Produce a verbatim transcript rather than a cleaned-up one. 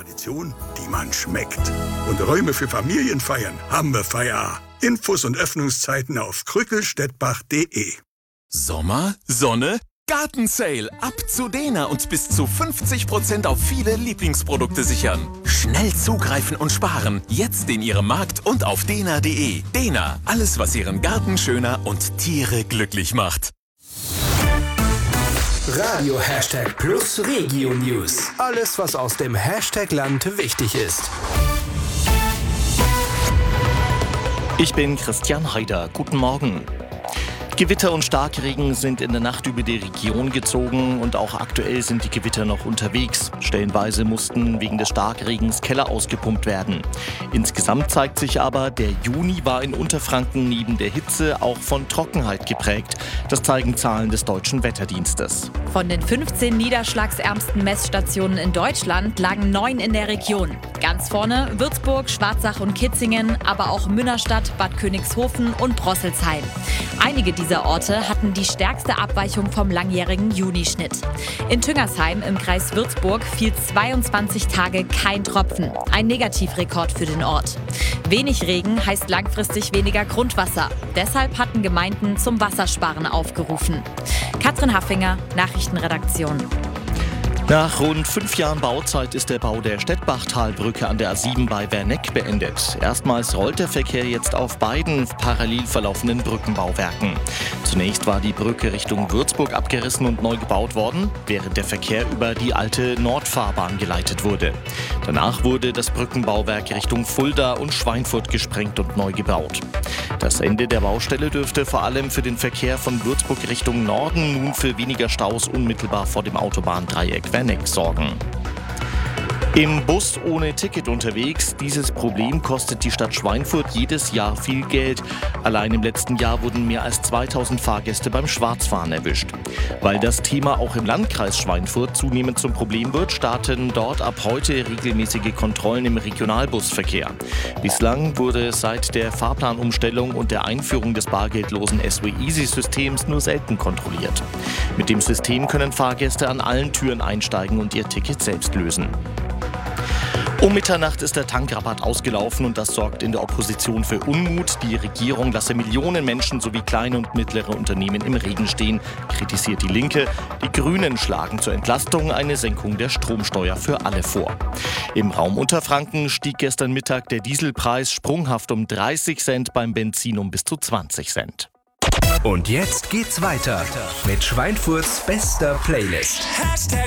Tradition, die man schmeckt. Und Räume für Familienfeiern haben wir Feier. Infos und Öffnungszeiten auf krückelstädtbach punkt de. Sommer, Sonne, Gartensale. Ab zu Dena und bis zu fünfzig Prozent auf viele Lieblingsprodukte sichern. Schnell zugreifen und sparen. Jetzt in Ihrem Markt und auf dena punkt de. Dena, alles was Ihren Garten schöner und Tiere glücklich macht. Radio Hashtag Plus Regio News. Alles, was aus dem Hashtag-Land wichtig ist. Ich bin Christian Haider. Guten Morgen. Gewitter und Starkregen sind in der Nacht über die Region gezogen und auch aktuell sind die Gewitter noch unterwegs. Stellenweise mussten wegen des Starkregens Keller ausgepumpt werden. Insgesamt zeigt sich aber, der Juni war in Unterfranken neben der Hitze auch von Trockenheit geprägt. Das zeigen Zahlen des Deutschen Wetterdienstes. Von den fünfzehn niederschlagsärmsten Messstationen in Deutschland lagen neun in der Region. Ganz vorne Würzburg, Schwarzach und Kitzingen, aber auch Münnerstadt, Bad Königshofen und Brosselsheim. Einige dieser Orte hatten die stärkste Abweichung vom langjährigen Junischnitt. In Tüngersheim im Kreis Würzburg fiel zweiundzwanzig Tage kein Tropfen. Ein Negativrekord für den Ort. Wenig Regen heißt langfristig weniger Grundwasser. Deshalb hatten Gemeinden zum Wassersparen aufgerufen. Katrin Haffinger, Nachrichtenredaktion. Nach rund fünf Jahren Bauzeit ist der Bau der Stettbachtalbrücke an der A sieben bei Werneck beendet. Erstmals rollt der Verkehr jetzt auf beiden parallel verlaufenden Brückenbauwerken. Zunächst war die Brücke Richtung Würzburg abgerissen und neu gebaut worden, während der Verkehr über die alte Nordfahrbahn geleitet wurde. Danach wurde das Brückenbauwerk Richtung Fulda und Schweinfurt gesprengt und neu gebaut. Das Ende der Baustelle dürfte vor allem für den Verkehr von Würzburg Richtung Norden nun für weniger Staus unmittelbar vor dem Autobahndreieck Werneck sorgen. Im Bus ohne Ticket unterwegs. Dieses Problem kostet die Stadt Schweinfurt jedes Jahr viel Geld. Allein im letzten Jahr wurden mehr als zweitausend Fahrgäste beim Schwarzfahren erwischt. Weil das Thema auch im Landkreis Schweinfurt zunehmend zum Problem wird, starten dort ab heute regelmäßige Kontrollen im Regionalbusverkehr. Bislang wurde seit der Fahrplanumstellung und der Einführung des bargeldlosen S W Easy-Systems nur selten kontrolliert. Mit dem System können Fahrgäste an allen Türen einsteigen und ihr Ticket selbst lösen. Um Mitternacht ist der Tankrabatt ausgelaufen und das sorgt in der Opposition für Unmut. Die Regierung lasse Millionen Menschen sowie kleine und mittlere Unternehmen im Regen stehen, kritisiert die Linke. Die Grünen schlagen zur Entlastung eine Senkung der Stromsteuer für alle vor. Im Raum Unterfranken stieg gestern Mittag der Dieselpreis sprunghaft um dreißig Cent, beim Benzin um bis zu zwanzig Cent. Und jetzt geht's weiter mit Schweinfurts bester Playlist.